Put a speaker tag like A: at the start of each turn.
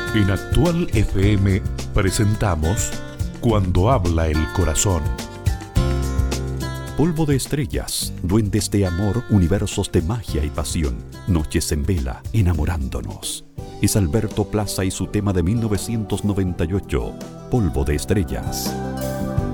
A: En Actual FM presentamos Cuando habla el corazón.
B: Polvo de estrellas, duendes de amor, universos de magia y pasión, noches en vela, enamorándonos. Es Alberto Plaza y su tema de 1998, Polvo de estrellas.